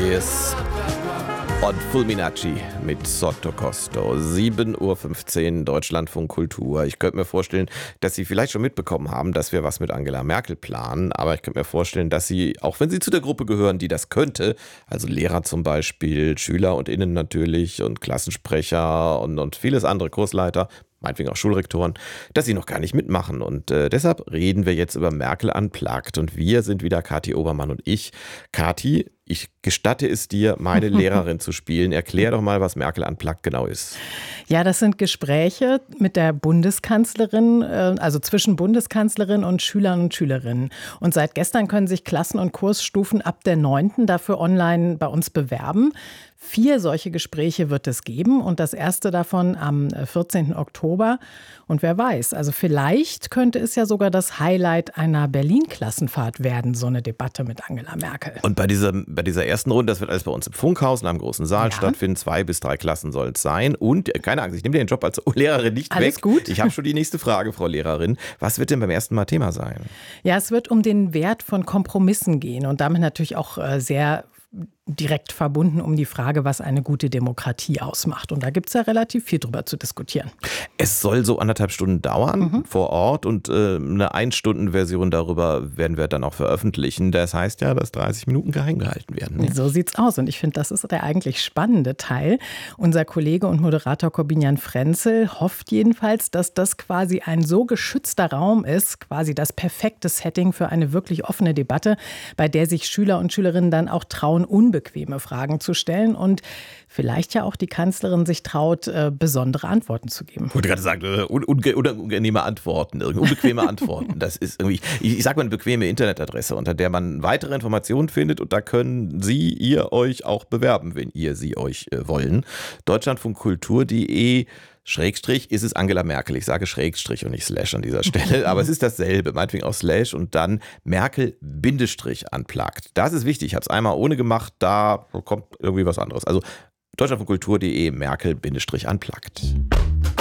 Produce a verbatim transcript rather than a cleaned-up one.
Amadeus und Fulminacci mit Sotto Costo. sieben Uhr fünfzehn, Deutschlandfunk Kultur. Ich könnte mir vorstellen, dass Sie vielleicht schon mitbekommen haben, dass wir was mit Angela Merkel planen. Aber ich könnte mir vorstellen, dass Sie, auch wenn Sie zu der Gruppe gehören, die das könnte, also Lehrer zum Beispiel, Schüler und Innen natürlich und Klassensprecher und, und vieles andere, Kursleiter, meinetwegen auch Schulrektoren, dass sie noch gar nicht mitmachen. Und äh, deshalb reden wir jetzt über Merkel Unplugged. Und wir sind wieder Kathi Obermann und ich. Kathi, ich gestatte es dir, meine Lehrerin zu spielen. Erklär doch mal, was Merkel Unplugged genau ist. Ja, das sind Gespräche mit der Bundeskanzlerin, also zwischen Bundeskanzlerin und Schülern und Schülerinnen. Und seit gestern können sich Klassen- und Kursstufen ab der neunten dafür online bei uns bewerben. Vier solche Gespräche wird es geben und das erste davon am vierzehnten Oktober. Und wer weiß, also vielleicht könnte es ja sogar das Highlight einer Berlin-Klassenfahrt werden, so eine Debatte mit Angela Merkel. Und bei dieser, bei dieser ersten Runde, das wird alles bei uns im Funkhaus in einem großen Saal Ja. stattfinden. Zwei bis drei Klassen sollen es sein. Und keine Angst, ich nehme den Job als Lehrerin nicht Alles weg. gut. Ich habe schon die nächste Frage, Frau Lehrerin. Was wird denn beim ersten Mal Thema sein? Ja, es wird um den Wert von Kompromissen gehen und damit natürlich auch äh, sehr direkt verbunden um die Frage, was eine gute Demokratie ausmacht. Und da gibt es ja relativ viel drüber zu diskutieren. Es soll so anderthalb Stunden dauern Mhm. vor Ort und äh, eine Ein-Stunden-Version darüber werden wir dann auch veröffentlichen. Das heißt ja, dass dreißig Minuten geheim gehalten werden. Ne? So sieht's aus. Und ich finde, das ist der eigentlich spannende Teil. Unser Kollege und Moderator Corbinian Frenzel hofft jedenfalls, dass das quasi ein so geschützter Raum ist, quasi das perfekte Setting für eine wirklich offene Debatte, bei der sich Schüler und Schülerinnen dann auch trauen, unbequeme Fragen zu stellen und vielleicht ja auch die Kanzlerin sich traut, äh, besondere Antworten zu geben. Ich wollte gerade sagen, äh, un- unge- unangenehme Antworten, irgendwie unbequeme Antworten. Das ist irgendwie, ich, ich sage mal eine bequeme Internetadresse, unter der man weitere Informationen findet und da können Sie, ihr euch auch bewerben, wenn ihr sie euch äh, wollen. Deutschlandfunkkultur punkt de Schrägstrich ist es Angela Merkel. Ich sage Schrägstrich und nicht Slash an dieser Stelle, aber es ist dasselbe, meinetwegen auch Slash und dann Merkel Bindestrich Unplugged. Das ist wichtig, ich habe es einmal ohne gemacht, da kommt irgendwie was anderes. Also Deutschlandfunkkultur punkt de Merkel Bindestrich Unplugged.